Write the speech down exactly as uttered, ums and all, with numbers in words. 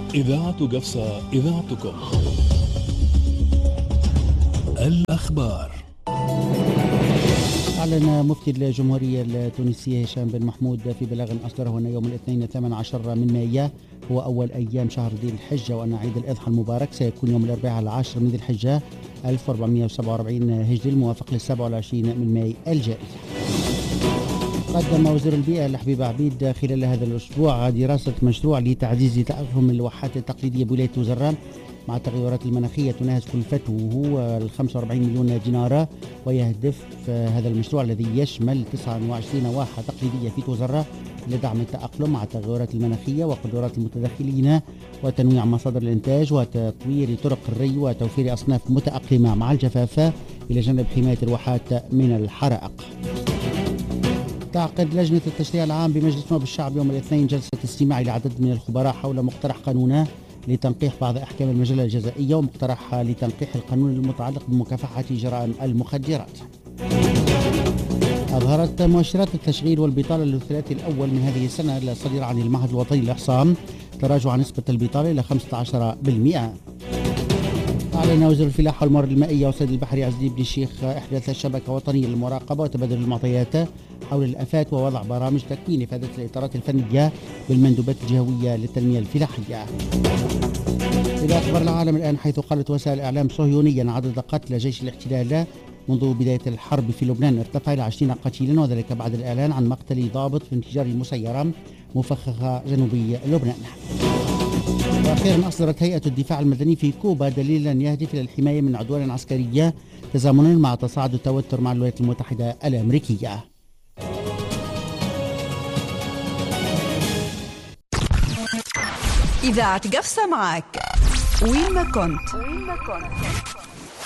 إذاعة قفصة، إذاعتكم. الأخبار. أعلن مفتي الجمهورية التونسية هشام بن محمود في بلاغ أصدره أن يوم الاثنين الثامن عشر من مايو هو أول أيام شهر ذي الحجة، وأن عيد الأضحى المبارك سيكون يوم الأربعاء العاشر من ذي الحجة ألف وأربعمائة وسبعة وأربعين هجري الموافق للسابع والعشرين من ماي الجاري. قدم وزير البيئة لحبيب عبيد خلال هذا الأسبوع دراسة مشروع لتعزيز تأقلم الواحات التقليدية بولاية وزران مع التغيرات المناخية تناهز كلفته ال خمسة وأربعين مليون دينار، ويهدف هذا المشروع الذي يشمل تسعة وعشرين واحة تقليدية في توزرة لدعم التأقلم مع التغيرات المناخية وقدرات المتدخلين وتنويع مصادر الإنتاج وتطوير طرق الري وتوفير أصناف متأقلمة مع الجفاف إلى جانب حماية الواحات من الحرائق. تعقد لجنة التشريع العام بمجلس نواب الشعب يوم الاثنين جلسة استماع لعدد من الخبراء حول مقترح قانون لتنقيح بعض أحكام المجلة الجزائية ومقترح لتنقيح القانون المتعلق بمكافحة جرائم المخدرات. أظهرت مؤشرات التشغيل والبطالة للثلاثي الأول من هذه السنة الصادرة عن المعهد الوطني للإحصاء تراجع نسبة البطالة إلى خمسة عشر بالمئة. أعلن وزير الفلاحة والموارد المائية والصيد البحري عزيز بن الشيخ إحداث شبكة وطنية للمراقبة وتبادل المعطيات حول الآفات ووضع برامج تكوين إفادة الإطارات الفنية بالمندوبات الجهوية للتنمية الفلاحية. إلى أخبار العالم الآن، حيث قالت وسائل الإعلام صهيونية أن عدد قتلى جيش الاحتلال منذ بداية الحرب في لبنان ارتفع إلى عشرين قتيلا، وذلك بعد الإعلان عن مقتل ضابط في انفجار مسيرة مفخخة جنوبي لبنان. وأخيرا أصدرت هيئة الدفاع المدني في كوبا دليلا يهدف إلى الحماية من عدوان عسكرية تزامنا مع تصاعد التوتر مع الولايات المتحدة الأمريكية. إذاعة قفصة معك وين ما كنت.